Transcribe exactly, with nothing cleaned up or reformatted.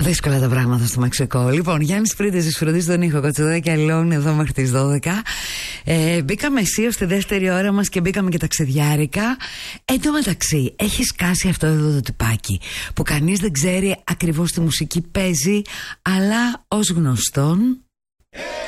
Δύσκολα τα πράγματα στο Μεξικό. Λοιπόν, Γιάννης Πρίντεζης φροντίζει τον ήχο, Κοτσοδάκη Αλόνι εδώ μέχρι τις δώδεκα. ε, Μπήκαμε αισίως στη δεύτερη ώρα μας και μπήκαμε και ταξιδιάρικα. Εν τω μεταξύ έχει σκάσει αυτό εδώ το τυπάκι που κανείς δεν ξέρει ακριβώς τι μουσική παίζει, αλλά ως γνωστόν